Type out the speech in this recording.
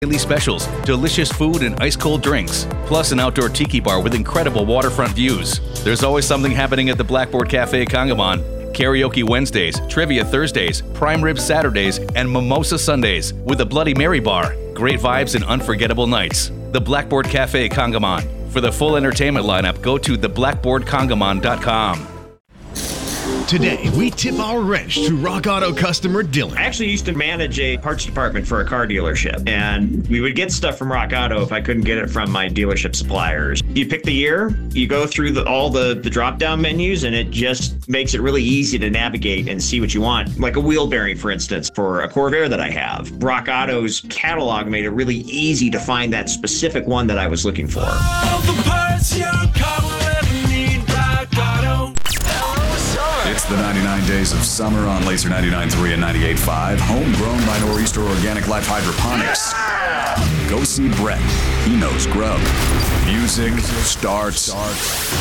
Daily specials, delicious food and ice-cold drinks, plus an outdoor tiki bar with incredible waterfront views. There's always something happening at the Blackboard Cafe Congamon. Karaoke Wednesdays, Trivia Thursdays, Prime Rib Saturdays, and Mimosa Sundays with a Bloody Mary bar. Great vibes and unforgettable nights. The Blackboard Cafe Congamon. For the full entertainment lineup, go to theblackboardcongamon.com. Today, we tip our wrench to Rock Auto customer Dylan. I actually used to manage a parts department for a car dealership, and we would get stuff from Rock Auto if I couldn't get it from my dealership suppliers. You pick the year, you go through all the drop-down menus, and it just makes it really easy to navigate and see what you want. Like a wheel bearing, for instance, for a Corvair that I have. Rock Auto's catalog made it really easy to find that specific one that I was looking for. All the parts your car will ever need, Rock Auto. It's the 99 Days of Summer on Laser 99.3 and 98.5. Homegrown by Nor'easter Organic Life Hydroponics. Go see Brett. He knows grub. Music starts